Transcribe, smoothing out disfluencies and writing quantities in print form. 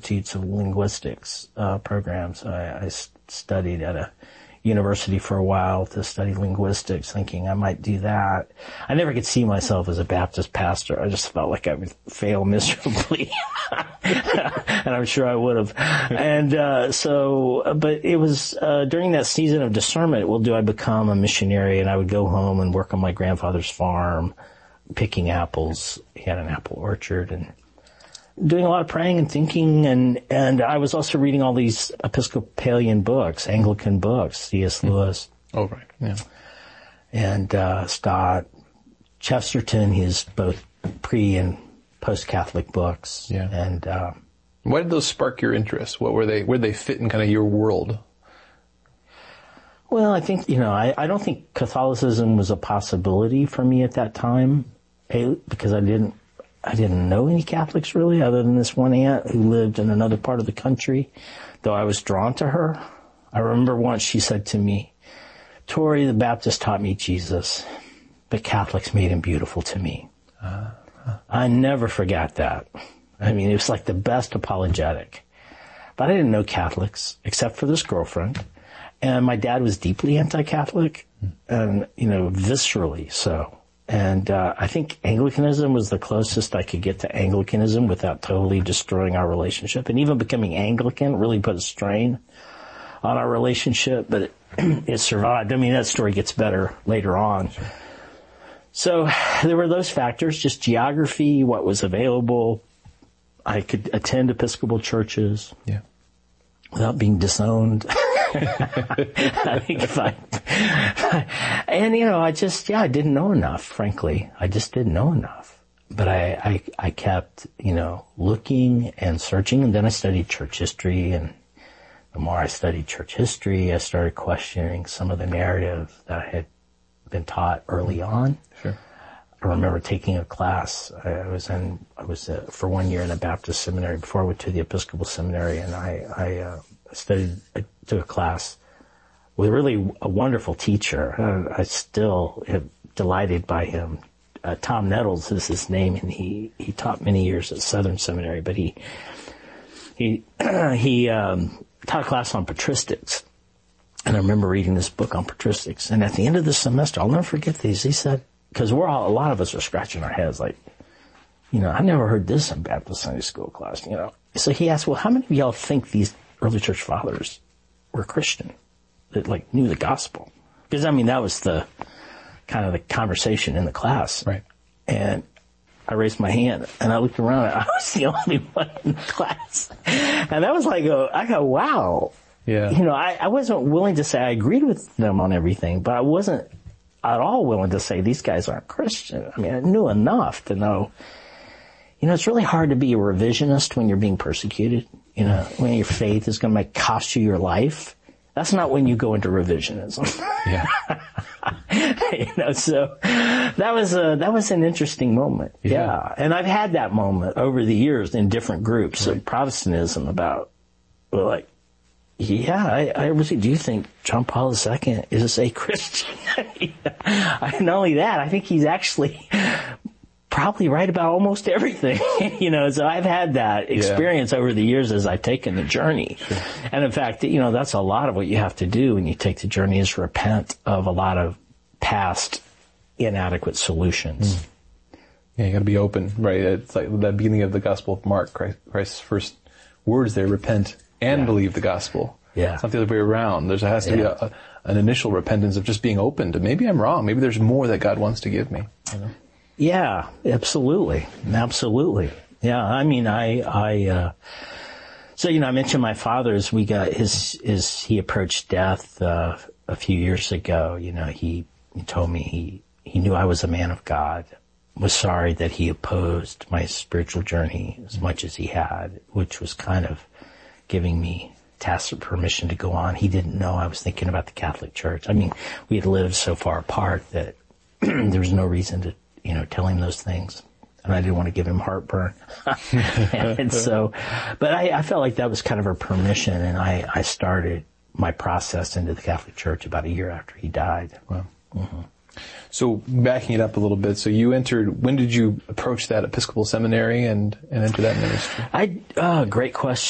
Institutes of Linguistics programs. I studied at a university for a while to study linguistics, thinking I might do that. I never could see myself as a Baptist pastor. I just felt like I would fail miserably. And I'm sure I would have. And but it was during that season of discernment, well, do I become a missionary? And I would go home and work on my grandfather's farm, picking apples. He had an apple orchard, and doing a lot of praying and thinking, and I was also reading all these Episcopalian books, Anglican books, C.S. Lewis. Oh, right, yeah. And Stott, Chesterton, his both pre- and post-Catholic books. Yeah. And why did those spark your interest? Where did they fit in kind of your world? Well, I think, I don't think Catholicism was a possibility for me at that time, because I didn't know any Catholics really, other than this one aunt who lived in another part of the country, though I was drawn to her. I remember once she said to me, "Tori, the Baptists taught me Jesus, but Catholics made him beautiful to me." I never forgot that. I mean, it was like the best apologetic. But I didn't know Catholics, except for this girlfriend. And my dad was deeply anti-Catholic, and, viscerally so. And I think Anglicanism was the closest I could get to Anglicanism without totally destroying our relationship. And even becoming Anglican really put a strain on our relationship, but it survived. I mean, that story gets better later on. So there were those factors, just geography, what was available. I could attend Episcopal churches without being disowned. I think I didn't know enough, frankly. I just didn't know enough. But I kept, looking and searching, and then I studied church history, and the more I studied church history, I started questioning some of the narrative that I had been taught early on. Sure. I remember taking a class. I was for 1 year in a Baptist seminary before I went to the Episcopal seminary, and I took a class with really a wonderful teacher. I still am delighted by him. Tom Nettles is his name, and he taught many years at Southern Seminary, but he taught a class on patristics. And I remember reading this book on patristics. And at the end of the semester, I'll never forget these. He said, because a lot of us are scratching our heads like, I never heard this in Baptist Sunday school class, So he asked, well, how many of y'all think these early church fathers were Christian, that knew the gospel? Because that was the kind of the conversation in the class. Right. And I raised my hand and I looked around and I was the only one in the class. And that was I go, wow. Yeah. I wasn't willing to say I agreed with them on everything, but I wasn't at all willing to say these guys aren't Christian. I knew enough to know, it's really hard to be a revisionist when you're being persecuted. When your faith is going to cost you your life. That's not when you go into revisionism. Yeah. So that was an interesting moment. Yeah. And I've had that moment over the years in different groups of Protestantism about, I really do think John Paul II is a Christian. Not only that, I think he's actually probably right about almost everything, so I've had that experience over the years as I've taken the journey. Sure. And in fact, that's a lot of what you have to do when you take the journey is repent of a lot of past inadequate solutions. Mm. Yeah, you gotta be open, right? It's like the beginning of the Gospel of Mark, Christ's first words there, repent and believe the gospel. Yeah. It's not the other way around. There has to be an initial repentance of just being open to maybe I'm wrong, maybe there's more that God wants to give me. Yeah, absolutely. Absolutely. Yeah, I mentioned my father's, he approached death, a few years ago. He told me he knew I was a man of God, was sorry that he opposed my spiritual journey as much as he had, which was kind of giving me tacit permission to go on. He didn't know I was thinking about the Catholic Church. We had lived so far apart that there was no reason to tell him those things. And I didn't want to give him heartburn. And so, but I felt like that was kind of a permission, and I started my process into the Catholic Church about a year after he died. Wow. Mm-hmm. So backing it up a little bit, so when did you approach that Episcopal seminary and enter that ministry? Great question.